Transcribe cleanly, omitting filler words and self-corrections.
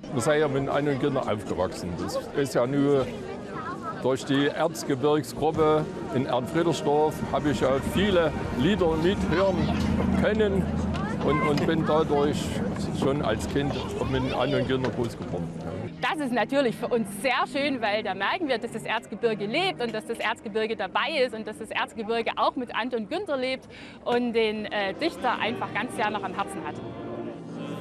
Wir sind ja mit Anton Günther aufgewachsen. Das ist ja nur durch die Erzgebirgsgruppe in Ernfriedersdorf habe ich ja viele Lieder mithören können und bin dadurch schon als Kind mit Anton Günther groß geworden. Das ist natürlich für uns sehr schön, weil da merken wir, dass das Erzgebirge lebt und dass das Erzgebirge dabei ist und dass das Erzgebirge auch mit Anton Günther lebt und den Dichter einfach ganz sehr noch am Herzen hat.